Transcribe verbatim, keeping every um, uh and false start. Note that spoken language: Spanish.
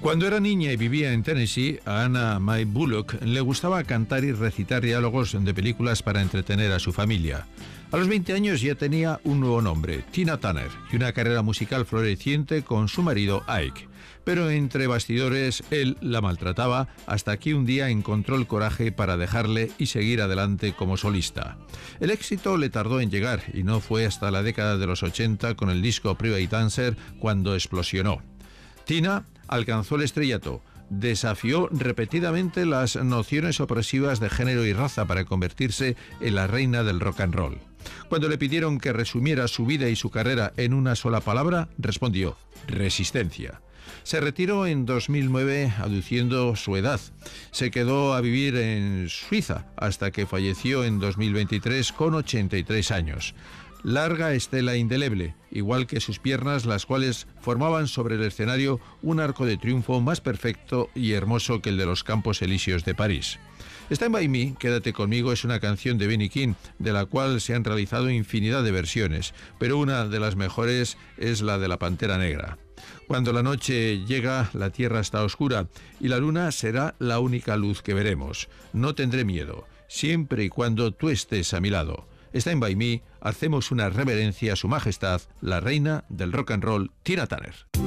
Cuando era niña y vivía en Tennessee, a Anna Mae Bullock le gustaba cantar y recitar diálogos de películas para entretener a su familia. A los veinte años ya tenía un nuevo nombre, Tina Turner, y una carrera musical floreciente con su marido Ike. Pero entre bastidores él la maltrataba hasta que un día encontró el coraje para dejarle y seguir adelante como solista. El éxito le tardó en llegar y no fue hasta la década de los ochenta con el disco Private Dancer cuando explosionó. Tina alcanzó el estrellato, desafió repetidamente las nociones opresivas de género y raza para convertirse en la reina del rock and roll. Cuando le pidieron que resumiera su vida y su carrera en una sola palabra, respondió: resistencia. Se retiró en dos mil nueve aduciendo su edad. Se quedó a vivir en Suiza hasta que falleció en dos mil veintitrés con ochenta y tres años. Larga estela indeleble, igual que sus piernas, las cuales formaban sobre el escenario un arco de triunfo más perfecto y hermoso que el de los Campos Elíseos de París. Stand By Me, Quédate Conmigo, es una canción de Benny King, de la cual se han realizado infinidad de versiones, pero una de las mejores es la de la Pantera Negra. Cuando la noche llega, la tierra está oscura y la luna será la única luz que veremos. No tendré miedo, siempre y cuando tú estés a mi lado. Stand By Me, hacemos una reverencia a su majestad, la reina del rock and roll, Tina Turner.